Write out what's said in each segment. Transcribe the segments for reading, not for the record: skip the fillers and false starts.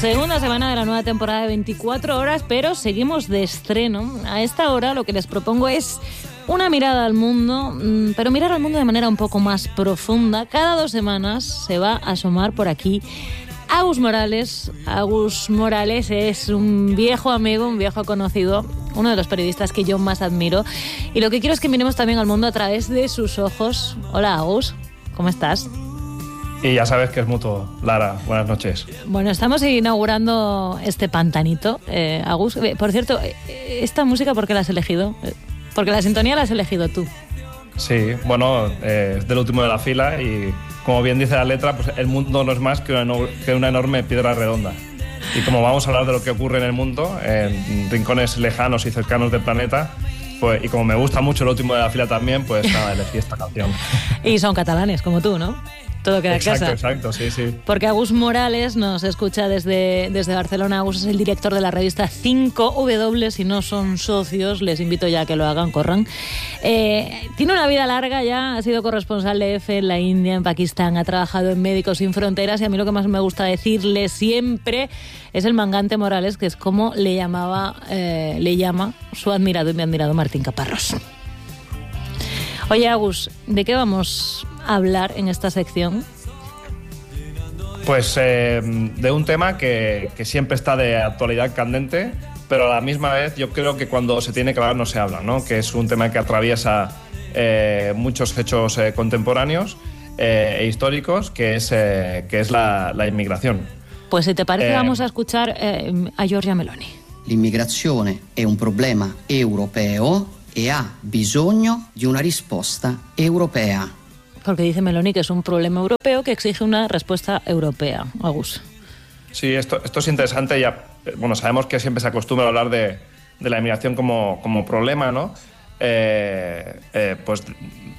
Segunda semana de la nueva temporada de 24 horas, pero seguimos de estreno. A esta hora lo que les propongo es una mirada al mundo, pero mirar al mundo de manera un poco más profunda. Cada 2 semanas se va a asomar por aquí Agus Morales. Agus Morales es un viejo amigo, un viejo conocido, uno de los periodistas que yo más admiro. Y lo que quiero es que miremos también al mundo a través de sus ojos. Hola, Agus, ¿cómo estás? Y ya sabes que es mutuo. Lara, buenas noches. Bueno, estamos inaugurando este pantanito, Agus. Por cierto, ¿esta música por qué la has elegido? Porque la sintonía la has elegido tú. Sí, bueno, es del último de la fila y como bien dice la letra, pues el mundo no es más que una enorme piedra redonda. Y como vamos a hablar de lo que ocurre en el mundo, en rincones lejanos y cercanos del planeta, pues, y como me gusta mucho el último de la fila también, pues nada, elegí esta canción. Y son catalanes, como tú, ¿no? Todo queda en casa. Exacto, sí. Porque Agus Morales nos escucha desde Barcelona. Agus es el director de la revista 5W. Si no son socios, les invito ya a que lo hagan, corran. Tiene una vida larga ya, ha sido corresponsal de EFE en la India, en Pakistán, ha trabajado en Médicos Sin Fronteras y a mí lo que más me gusta decirle siempre es el mangante Morales, que es como le llama su admirado y mi admirado Martín Caparrós. Oye, Agus, ¿de qué vamos a hablar en esta sección? Pues de un tema que siempre está de actualidad candente, pero a la misma vez yo creo que cuando se tiene que hablar no se habla, ¿no? Que es un tema que atraviesa muchos hechos contemporáneos e históricos, que es la inmigración. Pues si te parece vamos a escuchar a Giorgia Meloni. L'immigrazione è un problema europeo e ha bisogno di una risposta europea. Porque dice Meloni que es un problema europeo que exige una respuesta europea. Agus. Sí, esto es interesante. Ya, bueno, sabemos que siempre se acostumbra a hablar de la inmigración como problema, ¿no? Pues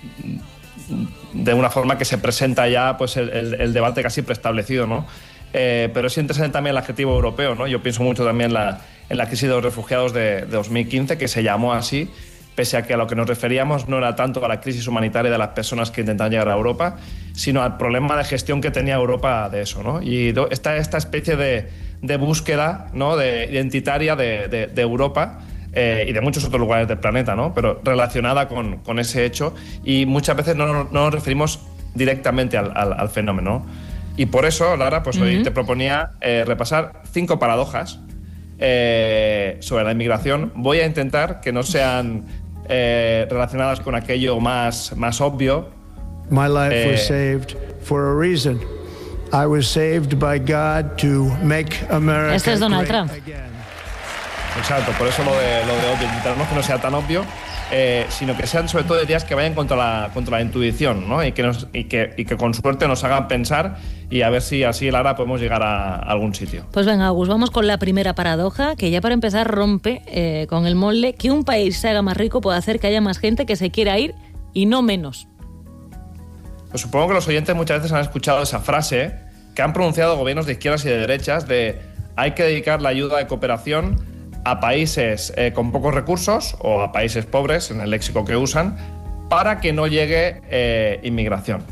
de una forma que se presenta ya pues el debate casi preestablecido, ¿no? Pero es interesante también el adjetivo europeo, ¿no? Yo pienso mucho también en la crisis de los refugiados de 2015, que se llamó así, pese a que a lo que nos referíamos no era tanto a la crisis humanitaria de las personas que intentan llegar a Europa, sino al problema de gestión que tenía Europa de eso, ¿no? Y esta especie de búsqueda, ¿no? Identitaria de Europa y de muchos otros lugares del planeta, ¿no? Pero relacionada con ese hecho, y muchas veces no nos referimos directamente al fenómeno. Y por eso, Lara, pues hoy te proponía repasar 5 paradojas sobre la inmigración. Voy a intentar que no sean relacionadas con aquello más obvio. My life was saved for a reason. I was saved by God to make America Este es Donald Trump. Exacto, por eso lo de obvio. Intentamos que no sea tan obvio, sino que sean sobre todo ideas que vayan contra la intuición, ¿no? Y que con suerte nos hagan pensar y a ver si así, Lara, podemos llegar a algún sitio. Pues venga, Agus, vamos con la primera paradoja, que ya para empezar rompe con el molde que un país se haga más rico puede hacer que haya más gente que se quiera ir y no menos. Pues supongo que los oyentes muchas veces han escuchado esa frase que han pronunciado gobiernos de izquierdas y de derechas de hay que dedicar la ayuda de cooperación a países con pocos recursos o a países pobres, en el léxico que usan, para que no llegue inmigración.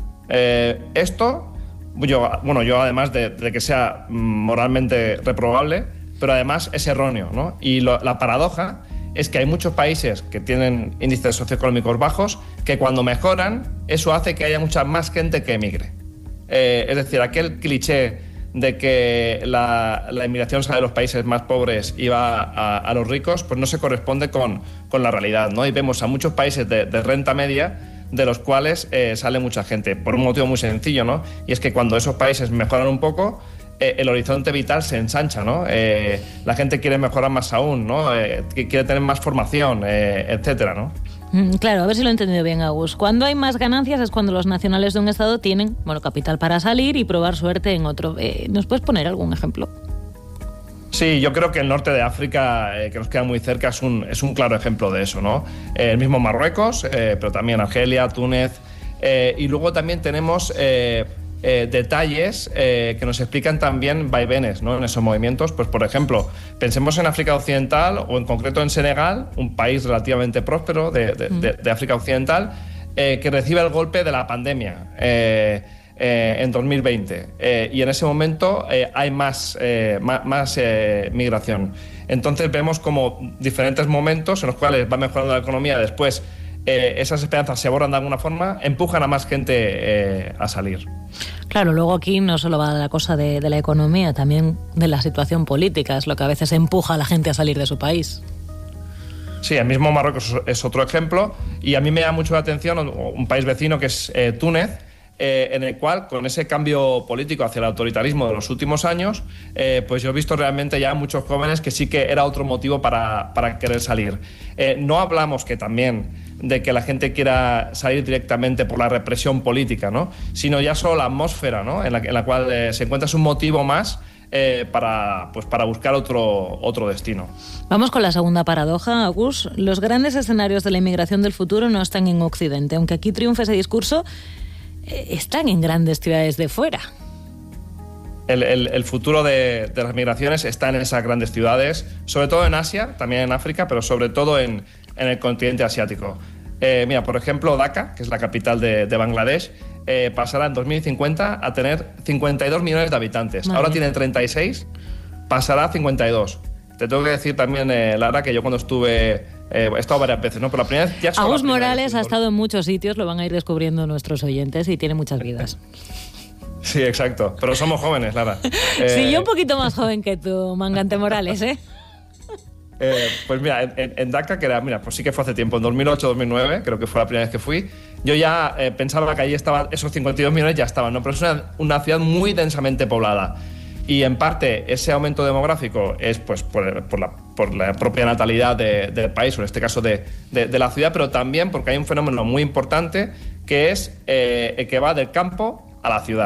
Esto, yo además de que sea moralmente reprobable, pero además es erróneo, ¿no? Y la paradoja es que hay muchos países que tienen índices socioeconómicos bajos que cuando mejoran, eso hace que haya mucha más gente que emigre. Es decir, aquel cliché de que la inmigración sale de los países más pobres y va a los ricos, pues no se corresponde con la realidad, ¿no? Y vemos a muchos países de renta media de los cuales sale mucha gente, por un motivo muy sencillo, ¿no? Y es que cuando esos países mejoran un poco, el horizonte vital se ensancha, ¿no? La gente quiere mejorar más aún, ¿no? Quiere tener más formación, etcétera, ¿no? Claro, a ver si lo he entendido bien, Agus. Cuando hay más ganancias es cuando los nacionales de un estado tienen, capital para salir y probar suerte en otro. ¿Nos puedes poner algún ejemplo? Sí, yo creo que el norte de África, que nos queda muy cerca, es un claro ejemplo de eso, ¿no? El mismo Marruecos, pero también Argelia, Túnez. Y luego también tenemos detalles que nos explican también vaivenes, ¿no? En esos movimientos. Pues, por ejemplo, pensemos en África Occidental o en concreto en Senegal, un país relativamente próspero de África Occidental, que recibe el golpe de la pandemia. en 2020. Y en ese momento hay más migración. Entonces vemos como diferentes momentos en los cuales va mejorando la economía, después esas esperanzas se borran de alguna forma, empujan a más gente a salir. Claro, luego aquí no solo va la cosa de la economía, también de la situación política, es lo que a veces empuja a la gente a salir de su país. Sí, el mismo Marruecos es otro ejemplo, y a mí me llama mucho la atención un país vecino que es Túnez, en el cual, con ese cambio político hacia el autoritarismo de los últimos años, pues yo he visto realmente ya muchos jóvenes que sí que era otro motivo para querer salir. No hablamos que también de que la gente quiera salir directamente por la represión política, ¿no? Sino ya solo la atmósfera, ¿no? en la cual se encuentra es un motivo más para buscar otro destino. Vamos con la segunda paradoja, Agus. Los grandes escenarios de la inmigración del futuro no están en Occidente. Aunque aquí triunfe ese discurso, están en grandes ciudades de fuera. El futuro de las migraciones está en esas grandes ciudades, sobre todo en Asia, también en África, pero sobre todo en el continente asiático. Mira, por ejemplo, Dhaka, que es la capital de Bangladesh, pasará en 2050 a tener 52 millones de habitantes. Ahora tiene 36, pasará a 52. Te tengo que decir también, Lara, que yo cuando he estado varias veces, ¿no? Pero la primera vez ya solo Agus Morales ha estado en muchos sitios, lo van a ir descubriendo nuestros oyentes, y tiene muchas vidas. Sí, exacto. Pero somos jóvenes, Lara. Sí, yo un poquito más joven que tú, Mangante Morales, ¿eh? Pues mira, en Dhaka, que era, mira, pues sí que fue hace tiempo, en 2008-2009, creo que fue la primera vez que fui, yo ya pensaba que allí estaban, esos 52 millones ya estaban, ¿no? Pero es una ciudad muy densamente poblada. Y en parte ese aumento demográfico es pues por la propia natalidad del país, o en este caso de la ciudad, pero también porque hay un fenómeno muy importante que es que va del campo a la ciudad.